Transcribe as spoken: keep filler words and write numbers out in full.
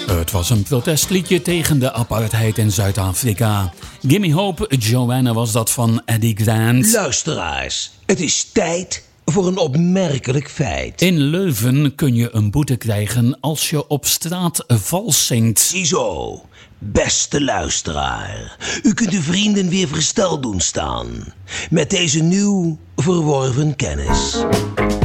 Het was een protestliedje tegen de apartheid in Zuid-Afrika. Gimme Hope, Joanna was dat van Eddie Grant. Luisteraars, het is tijd voor een opmerkelijk feit. In Leuven kun je een boete krijgen als je op straat vals zingt. Ziezo, beste luisteraar. U kunt uw vrienden weer versteld doen staan. Met deze nieuw verworven kennis.